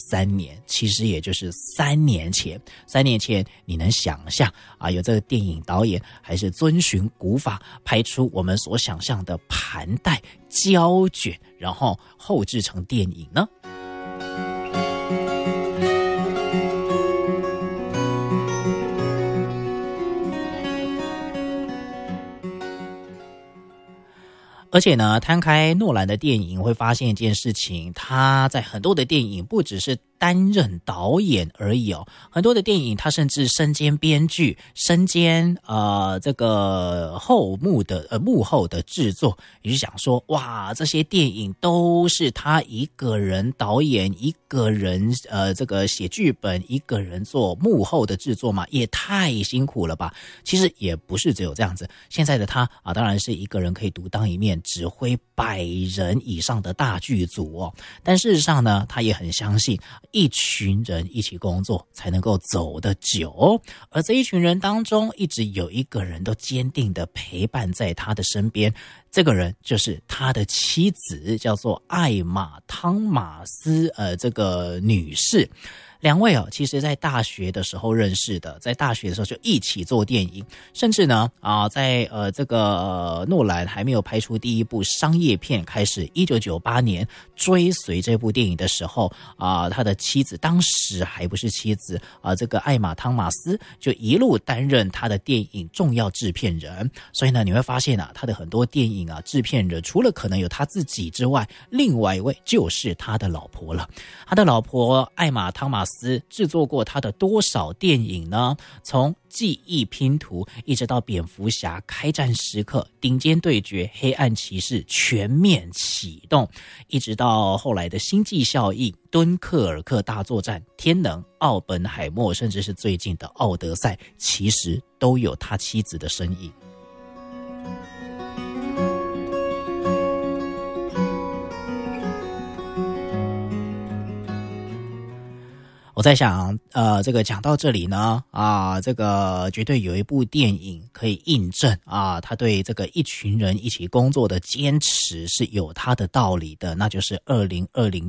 2023年，其实也就是3年前。3年前，你能想象啊，有这个电影导演还是遵循古法拍出我们所想象的盘带胶卷，然后后制成电影呢？而且呢，摊开诺兰的电影会发现一件事情，他在很多的电影不只是担任导演而已哦，很多的电影他甚至身兼编剧，身兼这个幕后的制作。也就想说，哇，这些电影都是他一个人导演，一个人这个写剧本，一个人做幕后的制作嘛，也太辛苦了吧？其实也不是只有这样子，现在的他啊，当然是一个人可以独当一面，指挥100人以上的大剧组哦。但事实上呢，他也很相信一群人一起工作才能够走得久，而这一群人当中一直有一个人都坚定的陪伴在他的身边，这个人就是他的妻子，叫做艾玛·汤马斯这个女士。两位哦，其实在大学的时候认识的，在大学的时候就一起做电影，甚至呢在这个诺兰还没有拍出第一部商业片开始，1998年追随这部电影的时候他的妻子当时还不是妻子这个艾玛·汤马斯就一路担任他的电影重要制片人。所以呢，你会发现他的很多电影制片人除了可能有他自己之外，另外一位就是他的老婆了。他的老婆艾玛·汤马斯制作过他的多少电影呢？从记忆拼图一直到蝙蝠侠、开战时刻、顶尖对决、黑暗骑士、全面启动，一直到后来的星际效应、敦刻尔克大作战、天能、奥本海默，甚至是最近的奥德赛，其实都有他妻子的身影。我在想这个讲到这里呢这个绝对有一部电影可以印证他对这个一群人一起工作的坚持是有他的道理的，那就是2023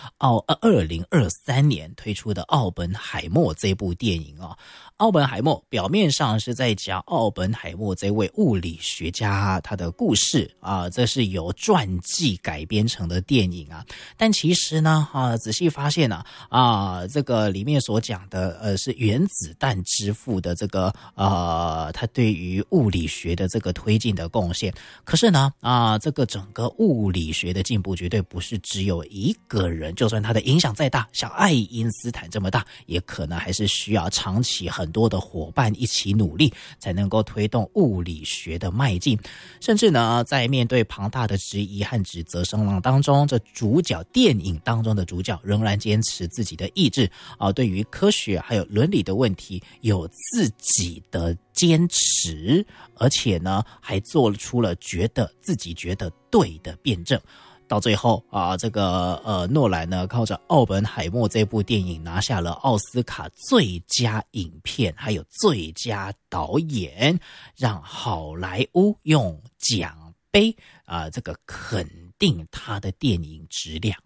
年推出的奥本海默这部电影奥本海默表面上是在讲奥本海默这位物理学家他的故事这是由传记改编成的电影但其实呢仔细发现这个里面所讲的是原子弹之父的这个他对于物理学的这个推进的贡献。可是呢这个整个物理学的进步绝对不是只有一个人，就算他的影响再大，像爱因斯坦这么大，也可能还是需要长期很多的伙伴一起努力，才能够推动物理学的迈进。甚至呢，在面对庞大的质疑和指责声浪当中，这电影当中的主角仍然坚持自己的意志对于科学还有伦理的问题有自己的坚持，而且呢还做出了自己觉得对的辩证。到最后这个诺兰呢靠着奥本海默这部电影拿下了奥斯卡最佳影片还有最佳导演，让好莱坞用奖杯这个肯定他的电影质量。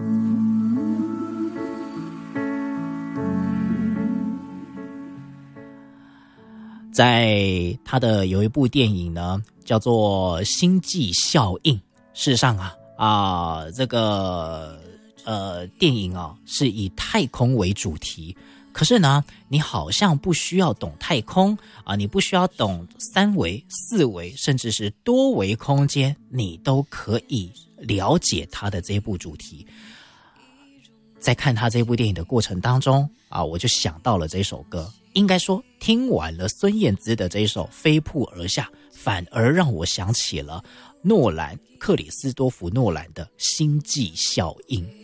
在他的有一部电影呢叫做《星际效应》，事实上这个电影是以太空为主题，可是呢你好像不需要懂太空你不需要懂3维、4维甚至是多维空间，你都可以了解它的这部主题。在看他这部电影的过程当中我就想到了这首歌，应该说听完了孙燕姿的这首《飞瀑而下》，反而让我想起了克里斯多夫诺兰的《星际效应》。